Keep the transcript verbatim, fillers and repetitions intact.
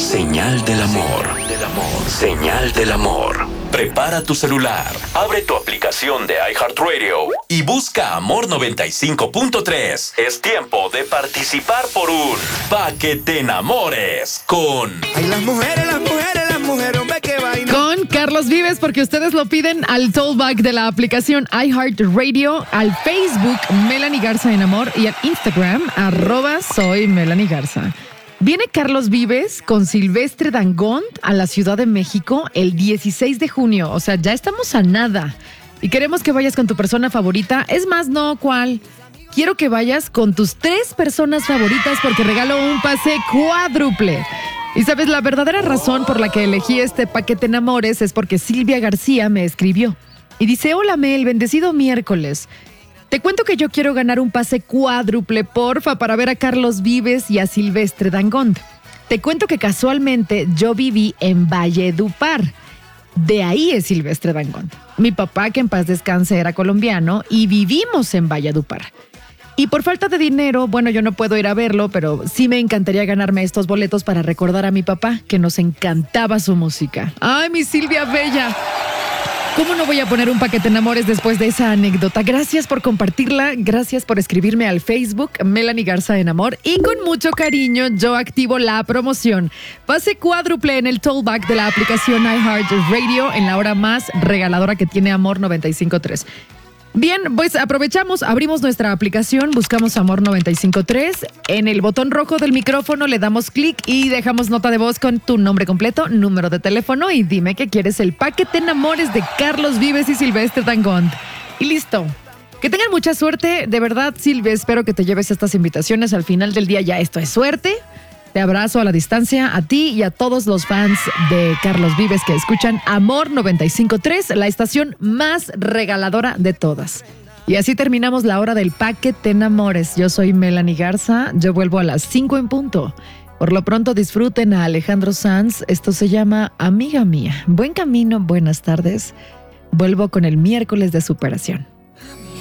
Señal del amor. Señal del amor. Prepara tu celular, abre tu aplicación de iHeartRadio y busca Amor noventa y cinco punto tres. Es tiempo de participar por un Pa' que te enamores con... Ay, las mujeres, las mujeres, las mujeres, hombre, qué vaina. Con Carlos Vives, porque ustedes lo piden al tollback de la aplicación iHeartRadio, al Facebook Melanie Garza en Amor y al Instagram arroba soy Melanie Garza. Viene Carlos Vives con Silvestre Dangond a la Ciudad de México el dieciséis de junio. O sea, ya estamos a nada. Y queremos que vayas con tu persona favorita. Es más, no, ¿cuál? Quiero que vayas con tus tres personas favoritas porque regalo un pase cuádruple. Y sabes, la verdadera razón por la que elegí este Pa' que te enamores es porque Silvia García me escribió. Y dice, hola Mel, bendecido miércoles. Te cuento que yo quiero ganar un pase cuádruple, porfa, para ver a Carlos Vives y a Silvestre Dangond. Te cuento que casualmente yo viví en Valledupar. De ahí es Silvestre Dangond. Mi papá, que en paz descanse, era colombiano y vivimos en Valledupar. Y por falta de dinero, bueno, yo no puedo ir a verlo, pero sí me encantaría ganarme estos boletos para recordar a mi papá, que nos encantaba su música. ¡Ay, mi Silvia Bella! ¿Cómo no voy a poner un Pa' que te enamores después de esa anécdota? Gracias por compartirla, gracias por escribirme al Facebook Melanie Garza en Amor y con mucho cariño yo activo la promoción. Pase cuádruple en el tollback de la aplicación iHeartRadio en la hora más regaladora que tiene Amor noventa y cinco punto tres. Bien, pues aprovechamos, abrimos nuestra aplicación, buscamos Amor noventa y cinco punto tres. En el botón rojo del micrófono le damos clic y dejamos nota de voz con tu nombre completo, número de teléfono y dime que quieres el Pa' que te enamores de Carlos Vives y Silvestre Dangond. Y listo. Que tengan mucha suerte. De verdad, Silvia, espero que te lleves estas invitaciones. Al final del día ya esto es suerte. Te abrazo a la distancia a ti y a todos los fans de Carlos Vives que escuchan Amor noventa y cinco punto tres, la estación más regaladora de todas. Y así terminamos la hora del Pa' que te enamores. Yo soy Melanie Garza, yo vuelvo a las cinco en punto. Por lo pronto disfruten a Alejandro Sanz, esto se llama Amiga Mía. Buen camino, buenas tardes. Vuelvo con el miércoles de superación.